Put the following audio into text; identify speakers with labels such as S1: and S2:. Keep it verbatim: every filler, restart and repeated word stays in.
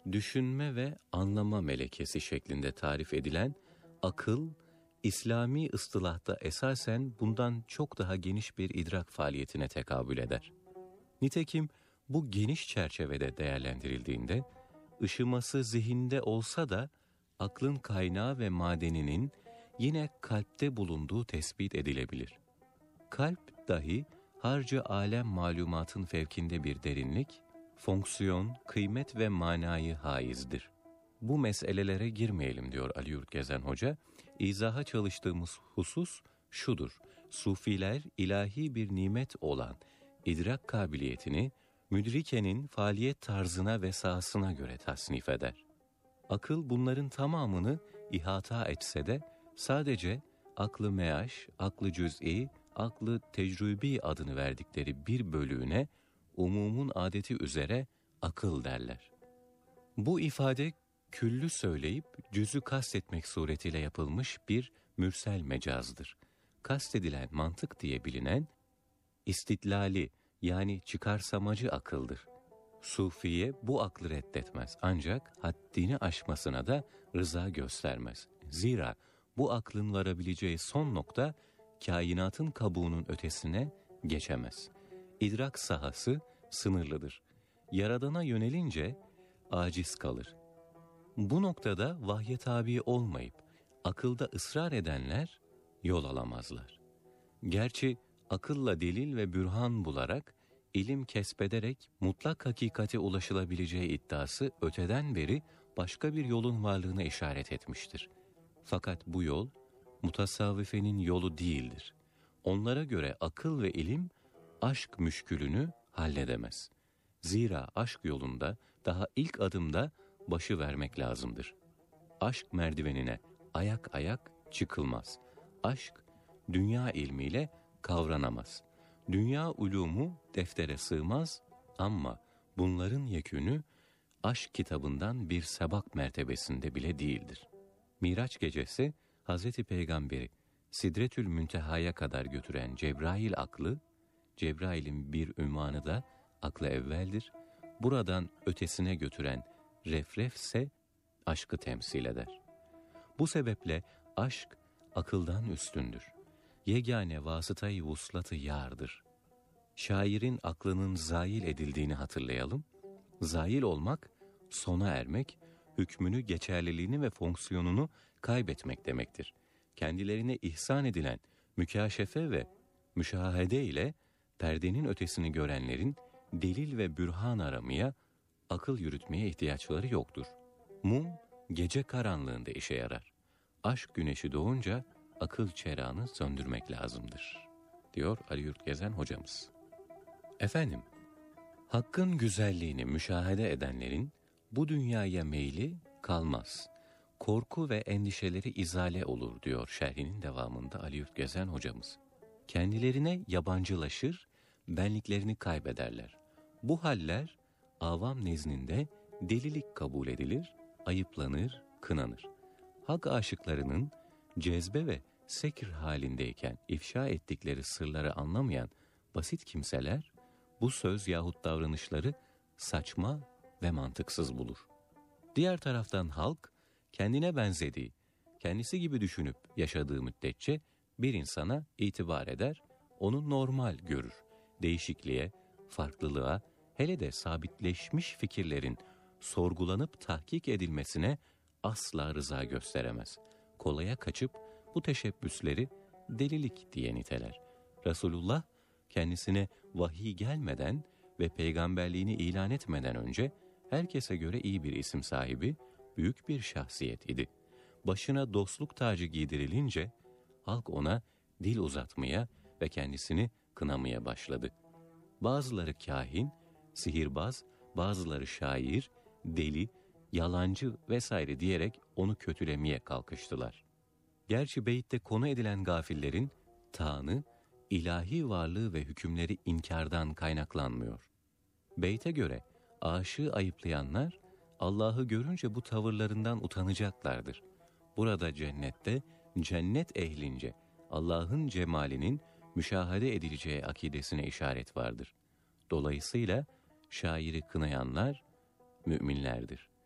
S1: düşünme ve anlama melekesi şeklinde tarif edilen akıl, İslami ıstılahta esasen bundan çok daha geniş bir idrak faaliyetine tekabül eder. Nitekim bu geniş çerçevede değerlendirildiğinde, ışıması zihinde olsa da aklın kaynağı ve madeninin yine kalpte bulunduğu tespit edilebilir. Kalp dahi harcı alem malumatın fevkinde bir derinlik, fonksiyon, kıymet ve manayı haizdir. Bu meselelere girmeyelim diyor Ali Yurt Gezen Hoca. İzaha çalıştığımız husus şudur: Sufiler ilahi bir nimet olan idrak kabiliyetini müdrikenin faaliyet tarzına ve sahasına göre tasnif eder. Akıl bunların tamamını ihata etse de sadece aklı meaş, aklı cüz'i, aklı tecrübi adını verdikleri bir bölüğüne umumun adeti üzere akıl derler. Bu ifade küllü söyleyip cüz'ü kastetmek suretiyle yapılmış bir mürsel mecazdır. Kastedilen mantık diye bilinen istidlali yani çıkarsamacı akıldır. Sufiye bu aklı reddetmez ancak haddini aşmasına da rıza göstermez. Zira bu aklın varabileceği son nokta kainatın kabuğunun ötesine geçemez. İdrak sahası sınırlıdır. Yaradana yönelince aciz kalır. Bu noktada vahye tabi olmayıp akılda ısrar edenler yol alamazlar. Gerçi akılla delil ve bürhan bularak, ilim kesbederek mutlak hakikate ulaşılabileceği iddiası öteden beri başka bir yolun varlığına işaret etmiştir. Fakat bu yol mutasavvifenin yolu değildir. Onlara göre akıl ve ilim aşk müşkülünü halledemez. Zira aşk yolunda daha ilk adımda başı vermek lazımdır. Aşk merdivenine ayak ayak çıkılmaz. Aşk dünya ilmiyle kavranamaz. Dünya ulumu deftere sığmaz ama bunların yekünü aşk kitabından bir sebak mertebesinde bile değildir. Miraç gecesi Hazreti Peygamber'i Sidretül Münteha'ya kadar götüren Cebrail aklı, Cebrail'in bir ünvanı da aklı evveldir. Buradan ötesine götüren refref ise aşkı temsil eder. Bu sebeple aşk akıldan üstündür. Yegane vasıtayı vuslatı yârdır. Şairin aklının zail edildiğini hatırlayalım. Zail olmak, sona ermek, hükmünü, geçerliliğini ve fonksiyonunu kaybetmek demektir. Kendilerine ihsan edilen mükâşefe ve müşahede ile perdenin ötesini görenlerin delil ve bürhan aramaya, akıl yürütmeye ihtiyaçları yoktur. Mum gece karanlığında işe yarar. Aşk güneşi doğunca akıl çerağını söndürmek lazımdır, diyor Ali Yurt Gezen hocamız. Efendim, hakkın güzelliğini müşahede edenlerin bu dünyaya meyli kalmaz. Korku ve endişeleri izale olur, diyor şerhinin devamında Ali Yurt Gezen hocamız. Kendilerine yabancılaşır, benliklerini kaybederler. Bu haller avam nezdinde delilik kabul edilir, ayıplanır, kınanır. Hak aşıklarının cezbe ve sekir halindeyken ifşa ettikleri sırları anlamayan basit kimseler bu söz yahut davranışları saçma ve mantıksız bulur. Diğer taraftan halk kendine benzediği, kendisi gibi düşünüp yaşadığı müddetçe bir insana itibar eder, onu normal görür. Değişikliğe, farklılığa, hele de sabitleşmiş fikirlerin sorgulanıp tahkik edilmesine asla rıza gösteremez. Kolaya kaçıp bu teşebbüsleri delilik diye niteler. Resulullah kendisine vahiy gelmeden ve peygamberliğini ilan etmeden önce herkese göre iyi bir isim sahibi, büyük bir şahsiyet idi. Başına dostluk tacı giydirilince halk ona dil uzatmaya ve kendisini kınamaya başladı. Bazıları kâhin, sihirbaz, bazıları şair, deli, yalancı vesaire diyerek onu kötülemeye kalkıştılar. Gerçi beytte konu edilen gafillerin taanı, ilahi varlığı ve hükümleri inkardan kaynaklanmıyor. Beyte göre aşığı ayıplayanlar Allah'ı görünce bu tavırlarından utanacaklardır. Burada cennette, cennet ehlince Allah'ın cemalinin müşahede edileceği akidesine işaret vardır. Dolayısıyla şairi kınayanlar müminlerdir.